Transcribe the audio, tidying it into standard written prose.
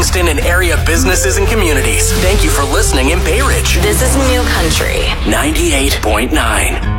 Livingston and area businesses and communities. Thank you for listening in Bay Ridge. This is New Country 98.9.